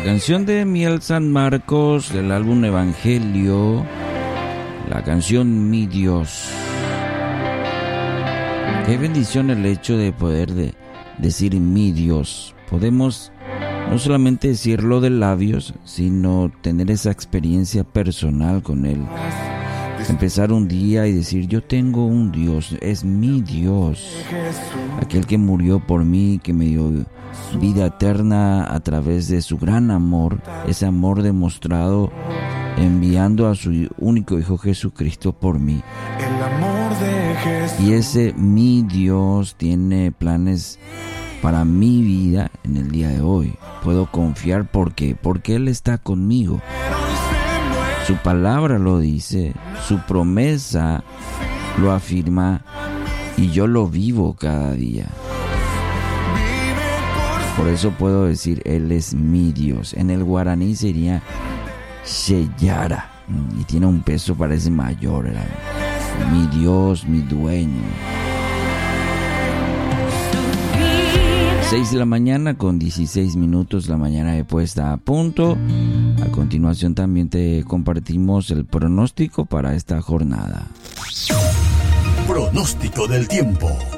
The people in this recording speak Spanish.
canción de Miel San Marcos del álbum Evangelio, la canción Mi Dios. Qué bendición el hecho de poder decir mi Dios. Podemos no solamente decirlo de labios, sino tener esa experiencia personal con Él. Empezar un día y decir, yo tengo un Dios, es mi Dios. Aquel que murió por mí, que me dio vida eterna a través de su gran amor, ese amor demostrado enviando a su único Hijo Jesucristo por mí. Y ese mi Dios tiene planes para mi vida en el día de hoy. Puedo confiar porque Él está conmigo. Su palabra lo dice, su promesa lo afirma y yo lo vivo cada día. Por eso puedo decir, Él es mi Dios. En el guaraní sería Sheyara y tiene un peso, parece mayor, ¿verdad? Mi Dios, mi dueño. 6 de la mañana con 16 minutos, la mañana de puesta a punto. A continuación también te compartimos el pronóstico para esta jornada. Pronóstico del tiempo.